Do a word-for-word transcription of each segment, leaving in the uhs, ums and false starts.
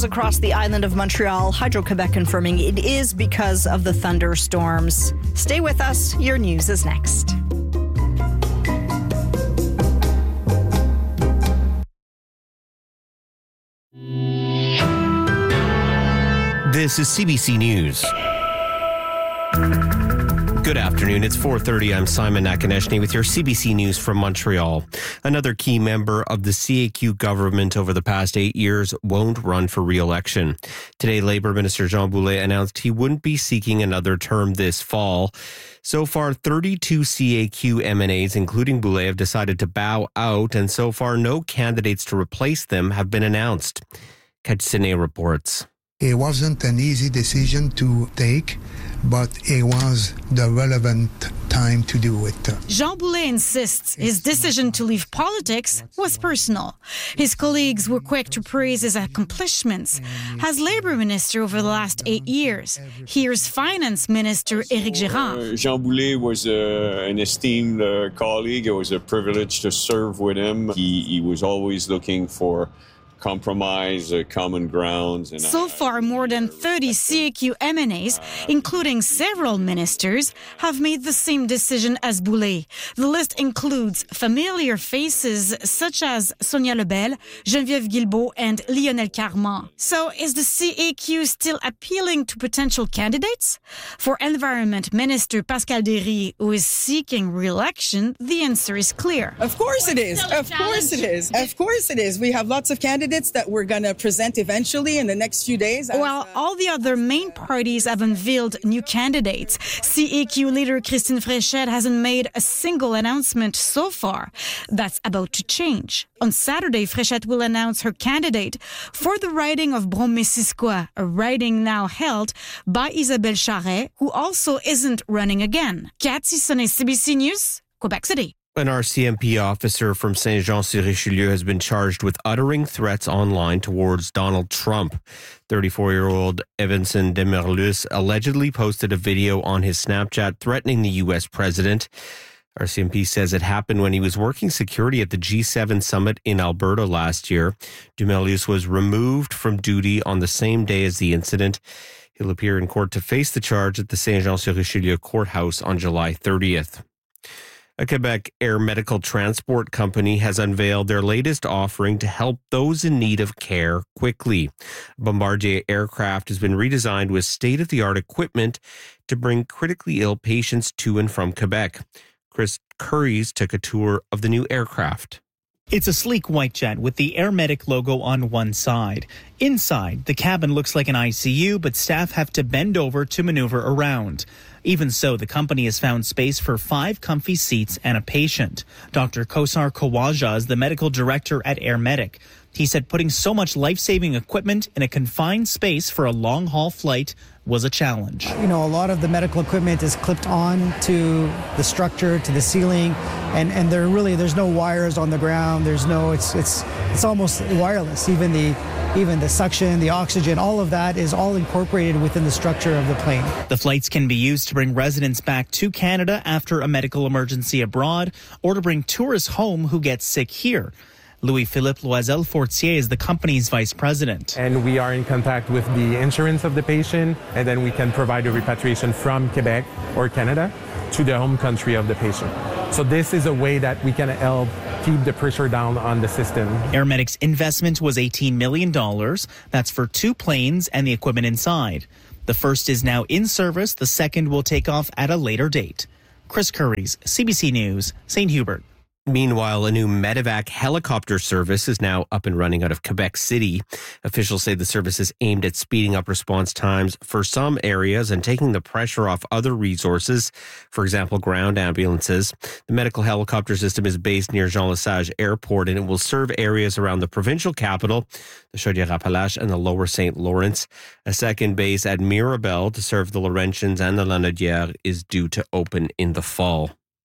Across the island of Montreal, Hydro-Quebec confirming it is because of the thunderstorms. Stay with us. Your news is next. This is C B C News. Good afternoon. It's four thirty. I'm Simon Nakonechny with your C B C News from Montreal. Another key member of the C A Q government over the past eight years won't run for re-election. Today, Labour Minister Jean Boulet announced he wouldn't be seeking another term this fall. So far, thirty-two C A Q M N As, including Boulet, have decided to bow out, and so far no candidates to replace them have been announced. Katsine reports. It wasn't an easy decision to take, but it was the relevant time to do it. Jean Boulet insists his decision to leave politics was personal. His colleagues were quick to praise his accomplishments as Labour Minister over the last eight years. Here's Finance Minister Éric Girard. Uh, Jean Boulet was uh, an esteemed uh, colleague. It was a privilege to serve with him. He, he was always looking for compromise, uh, common grounds. And so I, far, more than thirty C A Q M N As, including several ministers, have made the same decision as Boulet. The list includes familiar faces such as Sonia Lebel, Geneviève Guilbeault, and Lionel Carman. So is the C A Q still appealing to potential candidates? For Environment Minister Pascal Derry, who is seeking re-election, the answer is clear. Of course it is. Of course it is. Of course it is. We have lots of candidates that we're going to present eventually in the next few days. While all the other main parties have unveiled new candidates, C A Q leader Christine Fréchette hasn't made a single announcement so far. That's about to change. On Saturday, Fréchette will announce her candidate for the riding of Brome-Missisquoi, a riding now held by Isabelle Charret, who also isn't running again. Cathy Sonnet, C B C News, Quebec City. An R C M P officer from Saint-Jean-sur-Richelieu has been charged with uttering threats online towards Donald Trump. thirty-four-year-old Evanson Demerlus allegedly posted a video on his Snapchat threatening the U S president. R C M P says it happened when he was working security at the G seven summit in Alberta last year. Demerlus was removed from duty on the same day as the incident. He'll appear in court to face the charge at the Saint-Jean-sur-Richelieu courthouse on July thirtieth. A Quebec air medical transport company has unveiled their latest offering to help those in need of care quickly. Bombardier aircraft has been redesigned with state-of-the-art equipment to bring critically ill patients to and from Quebec. Chris Curries took a tour of the new aircraft. It's a sleek white jet with the Air Medic logo on one side. Inside, the cabin looks like an I C U, but staff have to bend over to maneuver around. Even so, the company has found space for five comfy seats and a patient. Doctor Kosar Kawaja is the medical director at Air Medic. He said putting so much life-saving equipment in a confined space for a long-haul flight was a challenge. You know, a lot of the medical equipment is clipped on to the structure, to the ceiling, and, and there really, there's no wires on the ground. There's no, it's it's it's almost wireless. Even the even the suction, the oxygen, all of that is all incorporated within the structure of the plane. The flights can be used to bring residents back to Canada after a medical emergency abroad, or to bring tourists home who get sick here. Louis-Philippe Loisel-Fortier is the company's vice president. And we are in contact with the insurance of the patient, and then we can provide a repatriation from Quebec or Canada to the home country of the patient. So this is a way that we can help keep the pressure down on the system. Air Medic's investment was eighteen million dollars. That's for two planes and the equipment inside. The first is now in service. The second will take off at a later date. Chris Curries, C B C News, Saint Hubert. Meanwhile, a new Medevac helicopter service is now up and running out of Quebec City. Officials say the service is aimed at speeding up response times for some areas and taking the pressure off other resources, for example, ground ambulances. The medical helicopter system is based near Jean Lesage Airport, and it will serve areas around the provincial capital, the Chaudière-Appalaches, and the lower Saint Lawrence. A second base at Mirabel to serve the Laurentians and the Lanaudière is due to open in the fall.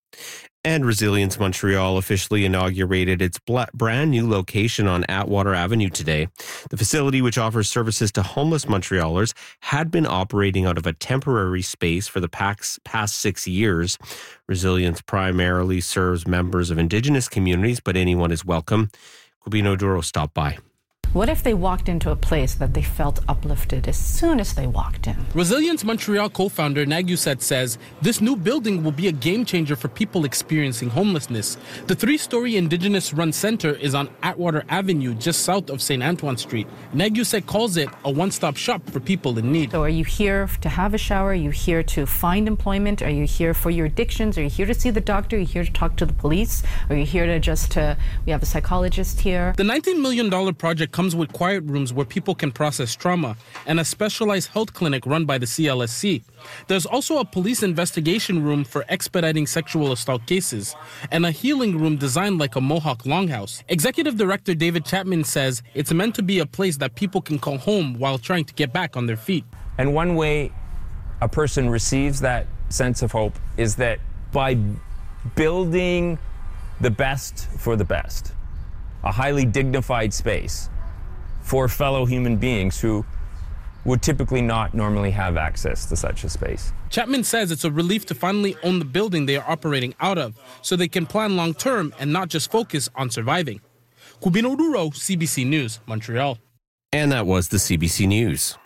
And Resilience Montreal officially inaugurated its brand new location on Atwater Avenue today. The facility, which offers services to homeless Montrealers, had been operating out of a temporary space for the past six years. Resilience primarily serves members of Indigenous communities, but anyone is welcome. Cubino Duro stopped by. What if they walked into a place that they felt uplifted as soon as they walked in? Resilience Montreal co-founder Nag Youssef says this new building will be a game changer for people experiencing homelessness. The three-story Indigenous-run center is on Atwater Avenue, just south of Saint Antoine Street. Nag Youssef calls it a one-stop shop for people in need. So are you here to have a shower? Are you here to find employment? Are you here for your addictions? Are you here to see the doctor? Are you here to talk to the police? Are you here to just, to, we have a psychologist here? The nineteen million dollars project comes with quiet rooms where people can process trauma and a specialized health clinic run by the C L S C. There's also a police investigation room for expediting sexual assault cases and a healing room designed like a Mohawk longhouse. Executive Director David Chapman says it's meant to be a place that people can call home while trying to get back on their feet. And one way a person receives that sense of hope is that by building the best for the best, a highly dignified space for fellow human beings who would typically not normally have access to such a space. Chapman says it's a relief to finally own the building they are operating out of, so they can plan long-term and not just focus on surviving. Cubino Duro, C B C News, Montreal. And that was the C B C News.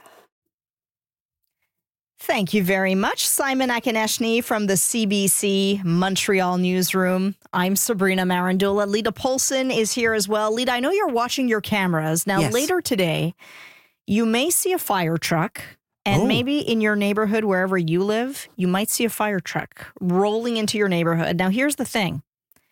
Thank you very much, Simon Akineshny from the C B C Montreal newsroom. I'm Sabrina Marandula. Lita Polson is here as well. Lita, I know you're watching your cameras. Now, yes. Later today, you may see a fire truck, and oh. maybe in your neighborhood, wherever you live, you might see a fire truck rolling into your neighborhood. Now, here's the thing.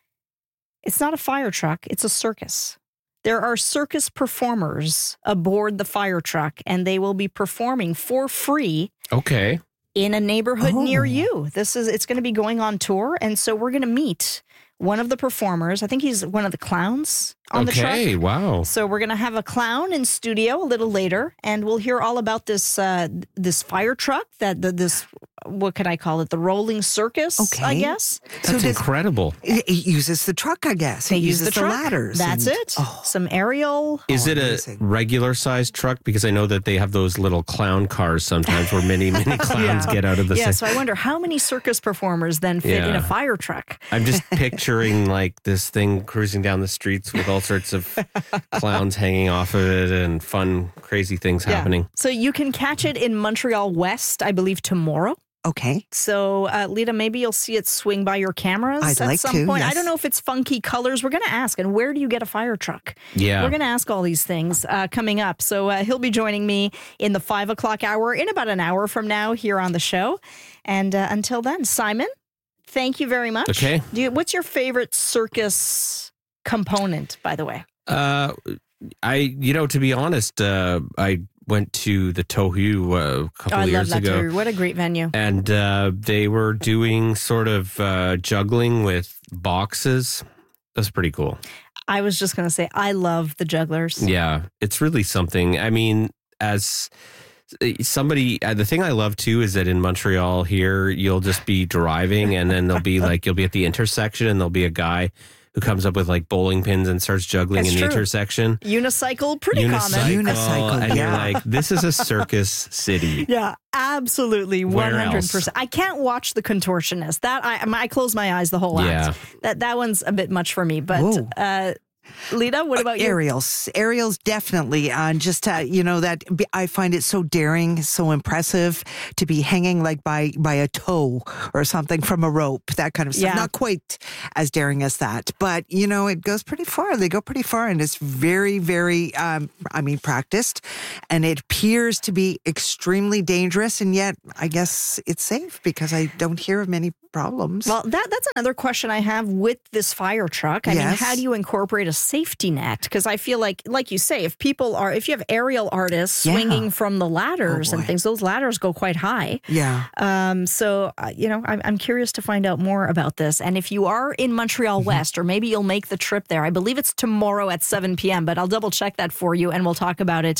It's not a fire truck. It's a circus. There are circus performers aboard the fire truck, and they will be performing for free. Okay. In a neighborhood Oh. near you. This is it's going to be going on tour, and so we're going to meet one of the performers. I think he's one of the clowns on the truck. Okay, wow. So we're going to have a clown in studio a little later, and we'll hear all about this uh, this fire truck, that the, this, what can I call it, the rolling circus, Okay. I guess. That's does- incredible. It it uses the truck, I guess. They It use uses the truck. ladders. That's and- it. Oh, Some aerial. Is Oh, it a amazing. regular sized truck? Because I know that they have those little clown cars sometimes where many, many clowns Yeah. get out of the Yeah, sa- so I wonder how many circus performers then fit in Yeah. a fire truck. I'm just picturing like this thing cruising down the streets with all sorts of clowns hanging off of it and fun, crazy things Yeah. happening. So you can catch it in Montreal West, I believe, tomorrow. okay. So, uh, Lita, maybe you'll see it swing by your cameras I'd at like some to, point. I yes. don't know if it's funky colors. We're going to ask. And where do you get a fire truck? Yeah. We're going to ask all these things uh, coming up. So uh, he'll be joining me in the five o'clock hour in about an hour from now here on the show. And uh, until then, Simon, thank you very much. Okay. Do you, what's your favorite circus component, by the way? Uh, I, you know, to be honest, uh, I went to the Tohu uh, a couple Oh, I of love years that ago. too. What a great venue. And uh, they were doing sort of uh, juggling with boxes. That's pretty cool. I was just going to say, I love the jugglers. Yeah, it's really something. I mean, as somebody, uh, the thing I love too is that in Montreal here, you'll just be driving and then there'll be like, you'll be at the intersection and there'll be a guy who comes up with like bowling pins and starts juggling That's in the true. intersection. Unicycle, pretty common. Unicycle, and yeah. you're like, this is a circus city. Yeah, absolutely, Where one hundred else? percent. I can't watch The Contortionist. That I I close my eyes the whole Yeah. act. That that one's a bit much for me. But Whoa. uh, Lita, what about you? Aerials, aerials, definitely. Uh, just uh, you know that I find it so daring, so impressive to be hanging like by by a toe or something from a rope, that kind of stuff. Yeah. Not quite as daring as that, but you know it goes pretty far. They go pretty far, and it's very, very, um, I mean, practiced, and it appears to be extremely dangerous, and yet I guess it's safe because I don't hear of many problems. Well, that that's another question I have with this fire truck. I mean, Yes. how do you incorporate a safety net? Because I feel like, like you say, if people are, if you have aerial artists Yeah. swinging from the ladders Oh, and boy. things, those ladders go quite high. yeah. Um, so, uh, you know, I'm, I'm curious to find out more about this. And if you are in Montreal West, or maybe you'll make the trip there, I believe it's tomorrow at seven p.m., but I'll double check that for you and we'll talk about it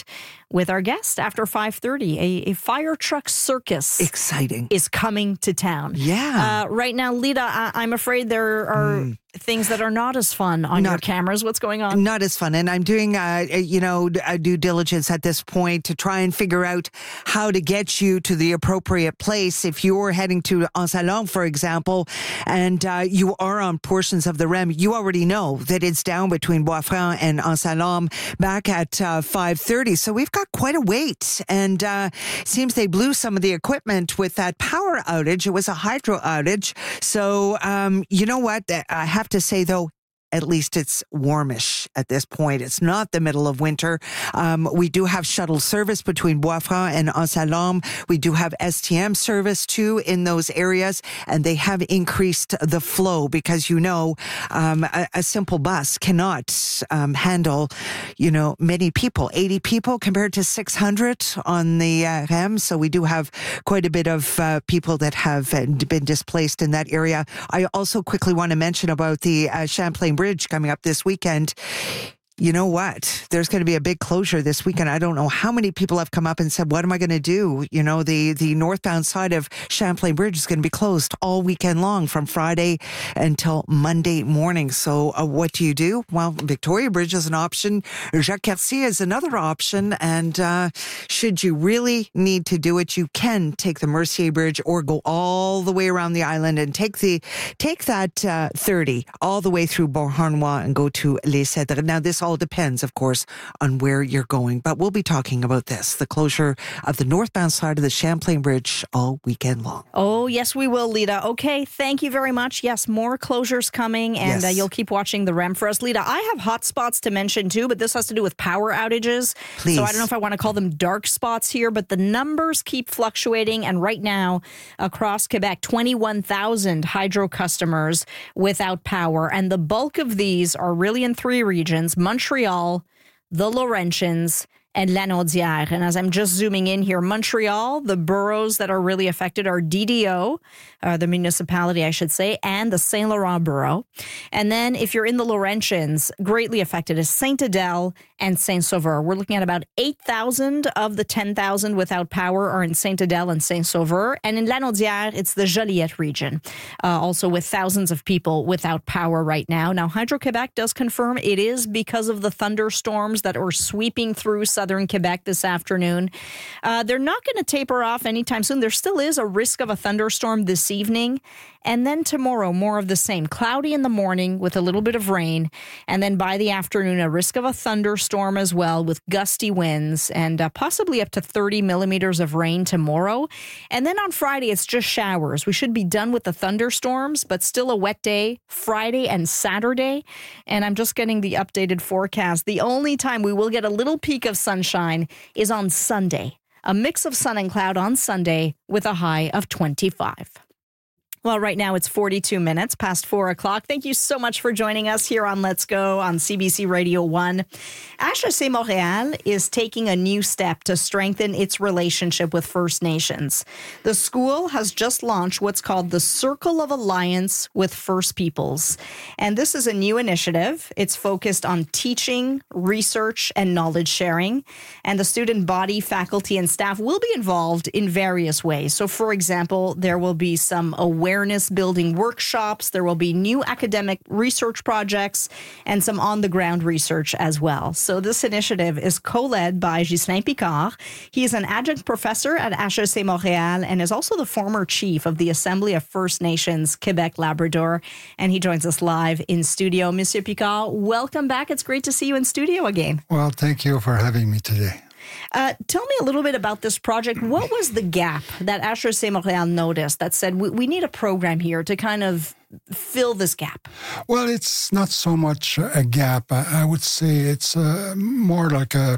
with our guest after five thirty. A, a fire truck circus. Exciting. Is coming to town. Yeah. Uh, right now, Lita, I, I'm afraid there are mm. things that are not as fun on not, your cameras. What's going on? Not as fun. And I'm doing, uh, you know, due diligence at this point to try and figure out how to get you to the appropriate place. If you're heading to Anse-à-Lorme, for example, and uh, you are on portions of the R E M, you already know that it's down between Bois-Franc and Anse-à-Lorme back at uh, five thirty. So we've got quite a wait. And uh, it seems they blew some of the equipment with that power outage. It was a hydro outage. So um, you know what? I have to say, though, at least it's warmish at this point. It's not the middle of winter. Um, we do have shuttle service between Bois-Franc and Anse-à-Lorme. We do have S T M service, too, in those areas, and they have increased the flow because, you know, um, a, a simple bus cannot um, handle, you know, many people, eighty people compared to six hundred on the uh, R E M. So we do have quite a bit of uh, people that have been displaced in that area. I also quickly want to mention about the uh, Champlain Bridge coming up this weekend. You know what? There's going to be a big closure this weekend. I don't know how many people have come up and said, what am I going to do? You know, the, the northbound side of Champlain Bridge is going to be closed all weekend long from Friday until Monday morning. So uh, what do you do? Well, Victoria Bridge is an option. Jacques Cartier is another option. And uh, should you really need to do it, you can take the Mercier Bridge or go all the way around the island and take the take that uh, thirty all the way through Beauharnois and go to Les Cèdres. Now, this all depends, of course, on where you're going. But we'll be talking about this, the closure of the northbound side of the Champlain Bridge all weekend long. Oh, yes, we will, Lita. Okay, thank you very much. Yes, more closures coming, and yes. uh, you'll keep watching the R E M for us. Lita, I have hot spots to mention, too, but this has to do with power outages. Please. So I don't know if I want to call them dark spots here, but the numbers keep fluctuating. And right now, across Quebec, twenty-one thousand hydro customers without power. And the bulk of these are really in three regions: Montreal, the Laurentians, and Lanaudière. And as I'm just zooming in here, Montreal, the boroughs that are really affected are D D O, uh, the municipality, I should say, and the Saint Laurent borough. And then if you're in the Laurentians, greatly affected is Saint-Adèle and Saint-Sauveur. We're looking at about eight thousand of the ten thousand without power are in Saint-Adèle and Saint-Sauveur. And in Lanaudière, it's the Joliette region, uh, also with thousands of people without power right now. Now, Hydro-Québec does confirm it is because of the thunderstorms that are sweeping through southern Quebec this afternoon. Uh, they're not going to taper off anytime soon. There still is a risk of a thunderstorm this evening. And then tomorrow, more of the same. Cloudy in the morning with a little bit of rain. And then by the afternoon, a risk of a thunderstorm as well with gusty winds and uh, possibly up to thirty millimeters of rain tomorrow. And then on Friday, it's just showers. We should be done with the thunderstorms, but still a wet day Friday and Saturday. And I'm just getting the updated forecast. The only time we will get a little peak of sunshine is on Sunday. A mix of sun and cloud on Sunday with a high of twenty-five. Well, right now it's forty-two minutes past four o'clock. Thank you so much for joining us here on Let's Go on C B C Radio one. H E C Montréal is taking a new step to strengthen its relationship with First Nations. The school has just launched what's called the Circle of Alliance with First Peoples. And this is a new initiative. It's focused on teaching, research, and knowledge sharing. And the student body, faculty, and staff will be involved in various ways. So, for example, there will be some awareness awareness building workshops. There will be new academic research projects and some on-the-ground research as well. So this initiative is co-led by Ghislain Picard. He is an adjunct professor at H E C Montréal and is also the former chief of the Assembly of First Nations Quebec-Labrador. And he joins us live in studio. Monsieur Picard, welcome back. It's great to see you in studio again. Well, thank you for having me today. Uh, tell me a little bit about this project. What was the gap that H E C Montréal noticed that said, we, we need a program here to kind of fill this gap? Well, it's not so much a gap. I, I would say it's uh, more like a,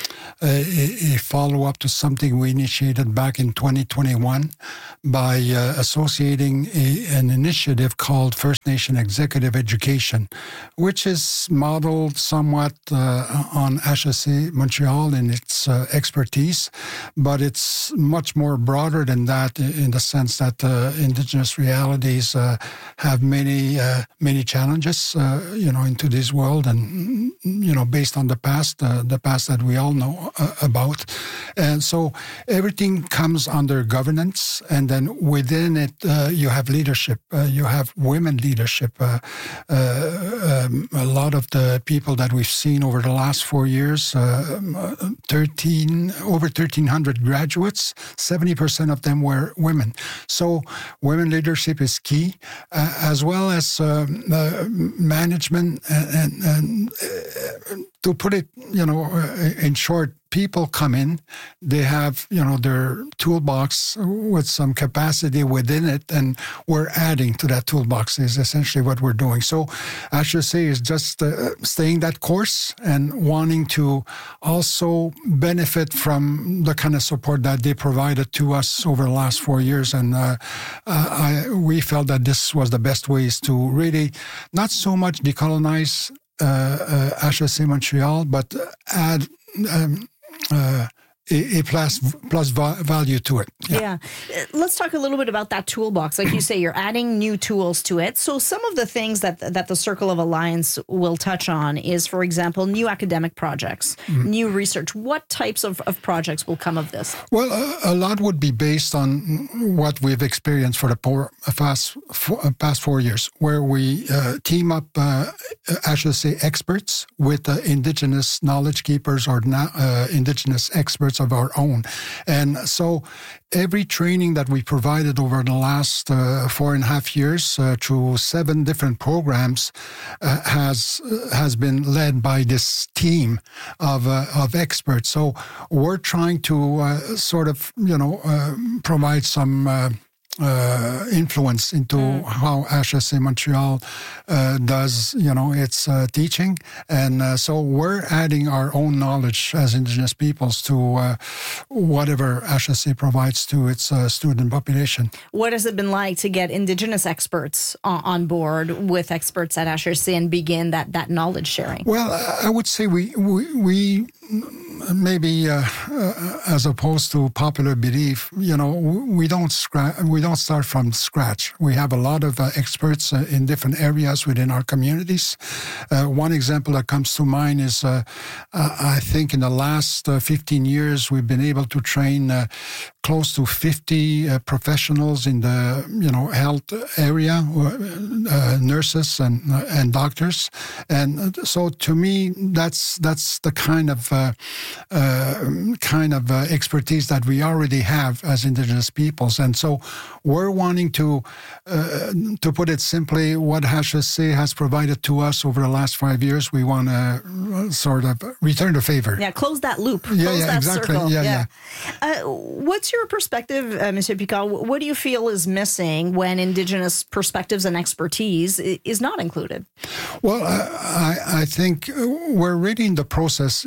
a, a follow-up to something we initiated back in twenty twenty-one by uh, associating a, an initiative called First Nation Executive Education, which is modeled somewhat uh, on H E C Montreal in its uh, expertise, but it's much more broader than that in the sense that uh, Indigenous realities uh, have many uh, many challenges, uh, you know, in today's world, and you know, based on the past, uh, the past that we all know uh, about. And so everything comes under governance, and then within it, uh, you have leadership. Uh, you have women leadership. Uh, uh, um, a lot of the people that we've seen over the last four years, uh, thirteen over thirteen hundred graduates, seventy percent of them were women. So women leadership is key, uh, as well as uh, uh, management and, and, and uh, to put it, you know, in short, people come in, they have, you know, their toolbox with some capacity within it, and we're adding to that toolbox is essentially what we're doing. So H S A is just uh, staying that course and wanting to also benefit from the kind of support that they provided to us over the last four years. And uh, uh, I, we felt that this was the best ways to really not so much decolonize uh, uh, H S A Montreal, but add um, uh, a, a plus, plus value to it. Yeah. yeah. Let's talk a little bit about that toolbox. Like you say, you're adding new tools to it. So some of the things that that the Circle of Alliance will touch on is, for example, new academic projects, mm-hmm. new research. What types of, of projects will come of this? Well, a, a lot would be based on what we've experienced for the poor, past, for, past four years, where we uh, team up uh, H S A experts with uh, Indigenous knowledge keepers or uh, Indigenous experts of our own. And so every training that we provided over the last uh, four and a half years uh, through seven different programs uh, has uh, has been led by this team of uh, of experts. So we're trying to uh, sort of, you know, uh, provide some uh, Uh, influence into mm. how H S A Montreal uh, does, you know, its uh, teaching. And uh, so we're adding our own knowledge as Indigenous peoples to uh, whatever H S A provides to its uh, student population. What has it been like to get Indigenous experts on, on board with experts at H S A and begin that, that knowledge sharing? Well, I would say we, we, we maybe uh, uh, as opposed to popular belief, you know, we don't scratch, we don't start from scratch. We have a lot of uh, experts uh, in different areas within our communities. Uh, one example that comes to mind is, uh, uh, I think in the last uh, fifteen years, we've been able to train uh, close to fifty uh, professionals in the, you know, health area, uh, nurses and uh, and doctors. And so to me, that's that's the kind of uh, uh, kind of uh, expertise that we already have as Indigenous peoples. And so we're wanting to, uh, to put it simply, what H S A has provided to us over the last five years, we want to sort of return the favor. Yeah, close that loop. Yeah, close yeah, that exactly. Circle. Yeah, yeah. yeah. Uh, what's your perspective, uh, Monsieur Picard? What do you feel is missing when Indigenous perspectives and expertise is not included? Well, I, I think we're really in the process.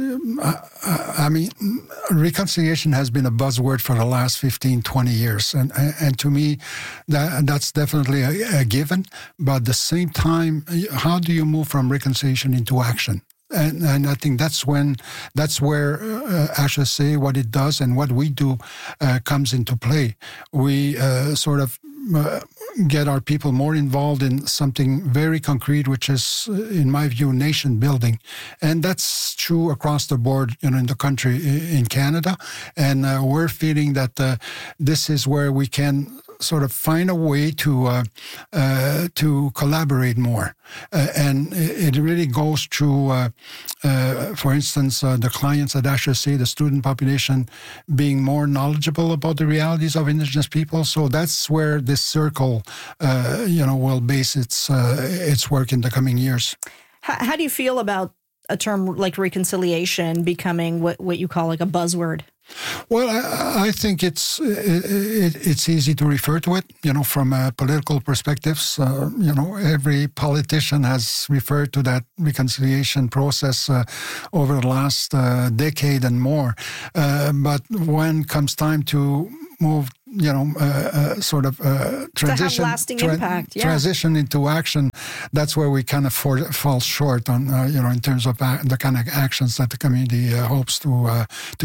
I mean, reconciliation has been a buzzword for the last fifteen, twenty years. And, and to me, that, that's definitely a, a given. But at the same time, how do you move from reconciliation into action? And, and I think that's when, that's where uh, H S A, what it does and what we do uh, comes into play. We uh, sort of uh, get our people more involved in something very concrete, which is, in my view, nation building. And that's true across the board, you know, in the country, in Canada. And uh, we're feeling that uh, this is where we can sort of find a way to uh, uh, to collaborate more. Uh, and it really goes through, uh, uh, for instance, uh, the clients at H S A, the student population, being more knowledgeable about the realities of Indigenous people. So that's where this circle, uh, you know, will base its uh, its work in the coming years. How, how do you feel about a term like reconciliation becoming what, what you call like a buzzword? Well, I, I think it's it, it's easy to refer to it, you know, from a political perspectives. Uh, you know, every politician has referred to that reconciliation process uh, over the last uh, decade and more. Uh, but when comes time to move, you know, uh, uh, sort of uh, transition, to have lasting tra- impact, yeah. transition into action, that's where we kind of for, fall short on, uh, you know, in terms of uh, the kind of actions that the community uh, hopes to uh, to see.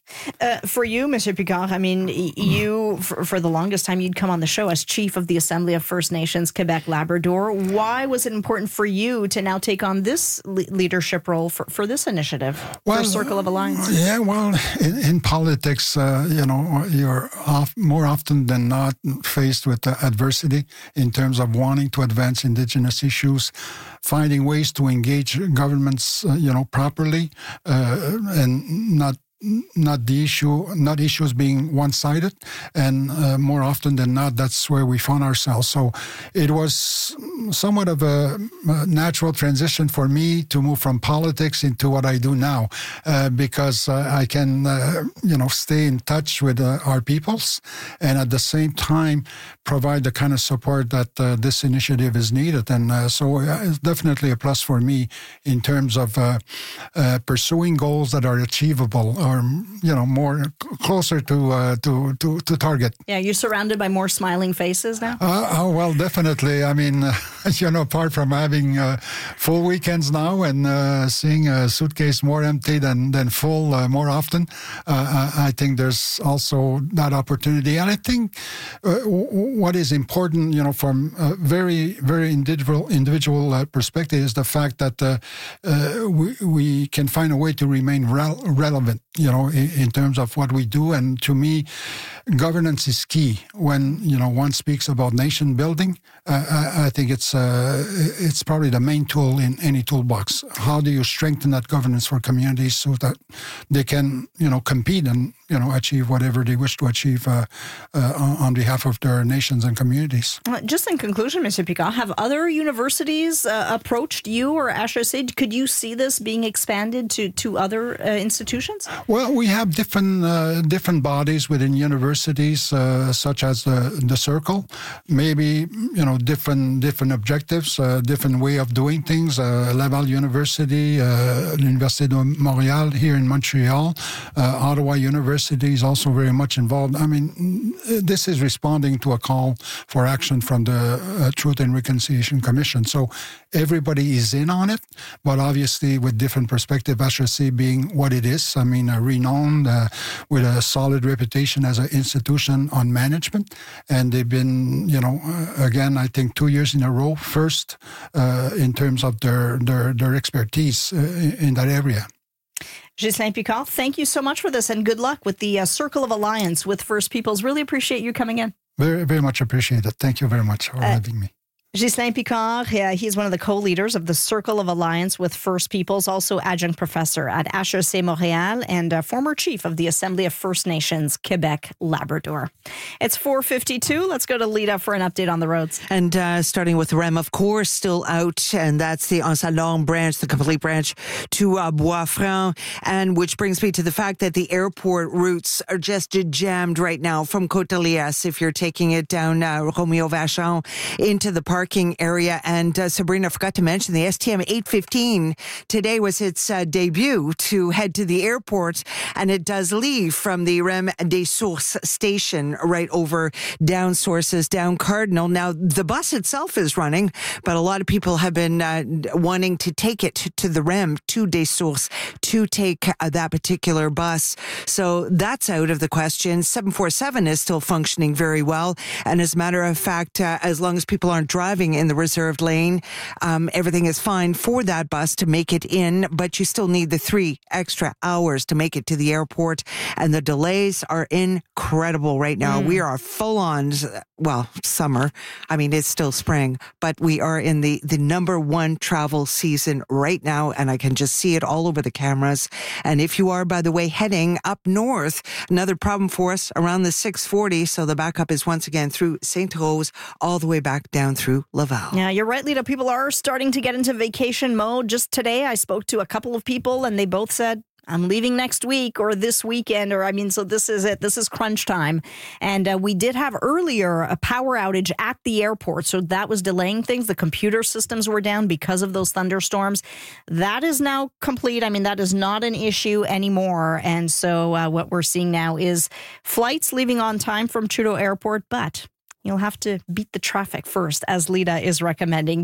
Uh, for you, Monsieur Picard, I mean, you, for, for the longest time, you'd come on the show as chief of the Assembly of First Nations Quebec Labrador. Why was it important for you to now take on this le- leadership role for, for this initiative, well, for Circle of Alliance? Yeah, well, in, in politics, uh, you know, you're off, more often than not faced with uh, adversity in terms of wanting to advance Indigenous issues, finding ways to engage governments, uh, you know, properly, uh, and not not the issue, not issues being one-sided, and uh, more often than not, that's where we found ourselves. So it was somewhat of a, a natural transition for me to move from politics into what I do now, uh, because uh, I can, uh, you know, stay in touch with uh, our peoples, and at the same time provide the kind of support that uh, this initiative is needed. And uh, so it's definitely a plus for me in terms of uh, uh, pursuing goals that are achievable, or you know, more closer to uh, to, to to target. Yeah, you're surrounded by more smiling faces now. Uh, oh, well, definitely. I mean, uh, you know, apart from having uh, full weekends now and uh, seeing a suitcase more empty than than full uh, more often, uh, I think there's also that opportunity. And I think uh, w- what is important, you know, from a very very individual individual uh, perspective, is the fact that uh, uh, we we can find a way to remain rel- relevant. You know, in, in terms of what we do. And to me, governance is key. When, you know, one speaks about nation building, uh, I, I think it's uh, it's probably the main tool in any toolbox. How do you strengthen that governance for communities so that they can, you know, compete and, you know, achieve whatever they wish to achieve uh, uh, on behalf of their nations and communities. Just in conclusion, Mister Picard, have other universities uh, approached you or H E C? Could you see this being expanded to, to other uh, institutions? Well, we have different uh, different bodies within universities, uh, such as the, the Circle. Maybe, you know, different different objectives, uh, different way of doing things. Uh, Laval University, uh, L'Université de Montréal here in Montreal, uh, Ottawa University is also very much involved. I mean, this is responding to a call for action from the uh, Truth and Reconciliation Commission. So everybody is in on it, but obviously with different perspective. H E C being what it is. I mean, uh, renowned uh, with a solid reputation as an institution on management, and they've been, you know, uh, again, I think two years in a row, first uh, in terms of their their, their expertise uh, in, in that area. Ghislain Picard, thank you so much for this, and good luck with the uh, Circle of Alliance with First Peoples. Really appreciate you coming in. Very, very much appreciated. Thank you very much for uh, having me. Ghislain Picard, uh, he's one of the co-leaders of the Circle of Alliance with First Peoples, also adjunct professor at H E C Montréal and uh, former chief of the Assembly of First Nations Quebec Labrador. It's four fifty-two. Let's go to Lita for an update on the roads. And uh, starting with R E M, of course, still out, and that's the Anse-à-Longue branch, the complete branch to uh, Bois-Franc, and which brings me to the fact that the airport routes are just jammed right now from Côte-de-Liesse if you're taking it down uh, Romeo Vachon into the park area. And uh, Sabrina, forgot to mention the S T M eight fifteen today was its uh, debut to head to the airport, and it does leave from the R E M des Sources station right over down Sources, down Cardinal. Now the bus itself is running, but a lot of people have been uh, wanting to take it to, to the R E M, to des Sources, to take uh, that particular bus. So that's out of the question. seven forty-seven is still functioning very well, and as a matter of fact, uh, as long as people aren't driving in the reserved lane, um, everything is fine for that bus to make it in, but you still need the three extra hours to make it to the airport, and the delays are incredible right now. Mm. We are full on, well, summer. I mean, it's still spring, but we are in the, the number one travel season right now, and I can just see it all over the cameras. And if you are, by the way, heading up north, another problem for us around the six forty, so the backup is once again through Saint Rose, all the way back down through Laval. Yeah, you're right, Lita. People are starting to get into vacation mode. Just today, I spoke to a couple of people, and they both said, I'm leaving next week or this weekend, or I mean, so this is it. This is crunch time. And uh, we did have earlier a power outage at the airport, so that was delaying things. The computer systems were down because of those thunderstorms. That is now complete. I mean, that is not an issue anymore. And so uh, what we're seeing now is flights leaving on time from Trudeau Airport, but you'll have to beat the traffic first, as Lita is recommending. Give yourself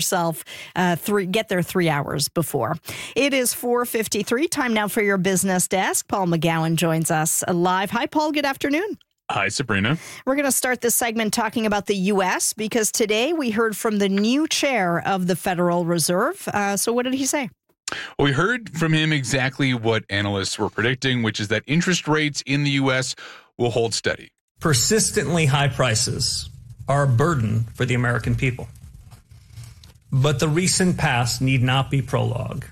yourself uh, three, get there three hours before. It is four fifty-three. Time now for your business desk. Paul McGowan joins us live. Hi, Paul. Good afternoon. Hi, Sabrina. We're going to start this segment talking about the U S because today we heard from the new chair of the Federal Reserve. Uh, so what did he say? Well, we heard from him exactly what analysts were predicting, which is that interest rates in the U S will hold steady. Persistently high prices are a burden for the American people. But the recent past need not be prologue.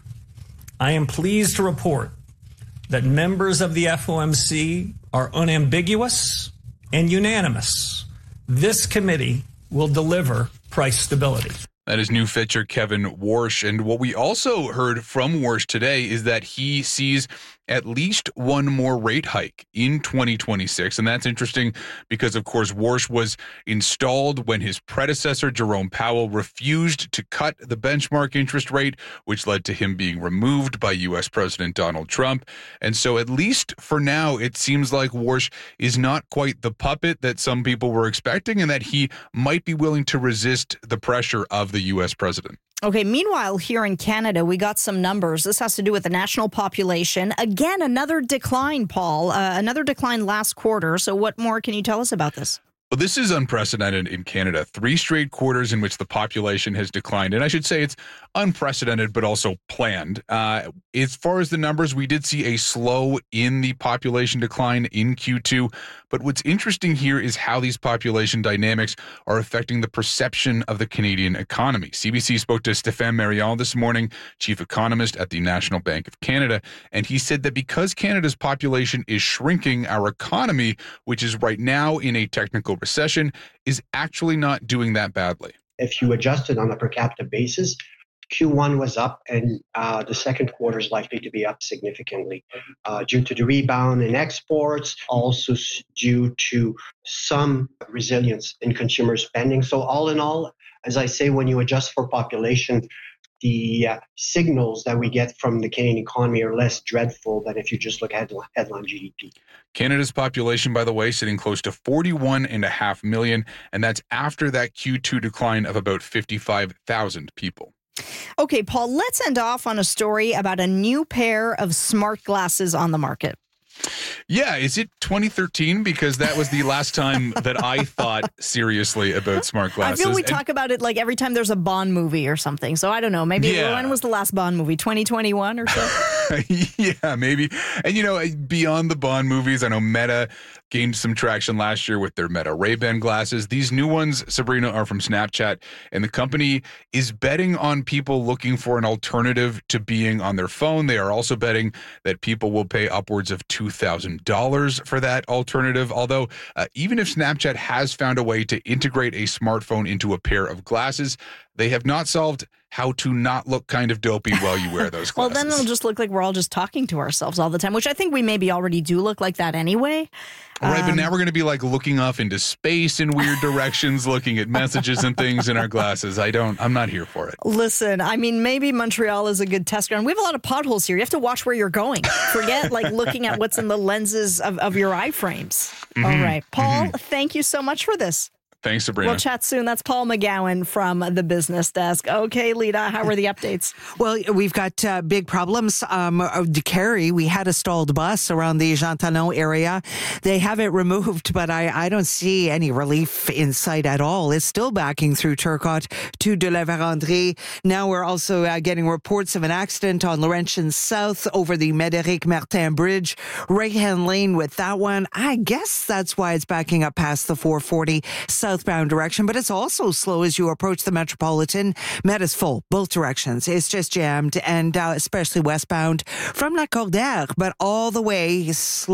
I am pleased to report that members of the F O M C are unambiguous and unanimous. This committee will deliver price stability. That is new Fed Chair Kevin Warsh. And what we also heard from Warsh today is that he sees at least one more rate hike in twenty twenty-six. And that's interesting because, of course, Warsh was installed when his predecessor, Jerome Powell, refused to cut the benchmark interest rate, which led to him being removed by U S President Donald Trump. And so at least for now, it seems like Warsh is not quite the puppet that some people were expecting and that he might be willing to resist the pressure of the U S president. Okay, meanwhile, here in Canada, we got some numbers. This has to do with the national population. Again, another decline, Paul, uh, another decline last quarter. So what more can you tell us about this? Well, this is unprecedented in Canada. Three straight quarters in which the population has declined. And I should say it's unprecedented, but also planned. Uh, as far as the numbers, we did see a slow in the population decline in Q two. But what's interesting here is how these population dynamics are affecting the perception of the Canadian economy. C B C spoke to Stéphane Marion this morning, chief economist at the National Bank of Canada, and he said that because Canada's population is shrinking, our economy, which is right now in a technical recession, is actually not doing that badly. If you adjust it on a per capita basis, Q one was up, and uh, the second quarter is likely to be up significantly uh, due to the rebound in exports, also due to some resilience in consumer spending. So all in all, as I say, when you adjust for population, the uh, signals that we get from the Canadian economy are less dreadful than if you just look at headline G D P. Canada's population, by the way, sitting close to forty-one and a half million, and that's after that Q two decline of about fifty-five thousand people. Okay, Paul, let's end off on a story about a new pair of smart glasses on the market. Yeah, is it twenty thirteen? Because that was the last time that I thought seriously about smart glasses. I feel we and talk about it like every time there's a Bond movie or something. So I don't know. Maybe yeah. when was the last Bond movie? twenty twenty-one or so? Yeah, maybe. And, you know, beyond the Bond movies, I know Meta gained some traction last year with their Meta Ray-Ban glasses. These new ones, Sabrina, are from Snapchat, and the company is betting on people looking for an alternative to being on their phone. They are also betting that people will pay upwards of two thousand dollars for that alternative. Although, uh, even if Snapchat has found a way to integrate a smartphone into a pair of glasses, they have not solved how to not look kind of dopey while you wear those glasses. Well, then it'll just look like we're all just talking to ourselves all the time, which I think we maybe already do look like that anyway. Right, um, but now we're going to be like looking off into space in weird directions, looking at messages and things in our glasses. I don't, I'm not here for it. Listen, I mean, maybe Montreal is a good test ground. We have a lot of potholes here. You have to watch where you're going. Forget like looking at what's in the lenses of, of your iframes. Mm-hmm. All right. Paul, mm-hmm. thank you so much for this. Thanks, Sabrina. We'll chat soon. That's Paul McGowan from the Business Desk. Okay, Lita, how are the updates? Well, we've got uh, big problems. Um, De Carey, we had a stalled bus around the Jean Talon area. They have it removed, but I, I don't see any relief in sight at all. It's still backing through Turcotte to de la Vérendrye. Now we're also uh, getting reports of an accident on Laurentian South over the Médéric Martin Bridge. Right-hand lane with that one. I guess that's why it's backing up past the four forty southbound direction, but it's also slow as you approach the Metropolitan. Met is full, both directions. It's just jammed, and uh, especially westbound from La Cordaire, but all the way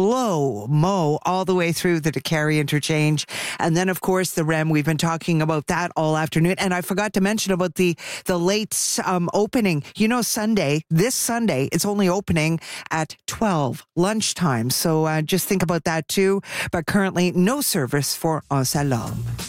slow-mo, all the way through the De Carey interchange. And then, of course, the R E M. We've been talking about that all afternoon. And I forgot to mention about the, the late um, opening. You know, Sunday, this Sunday, it's only opening at twelve, lunchtime. So uh, just think about that, too. But currently, no service for En Salon.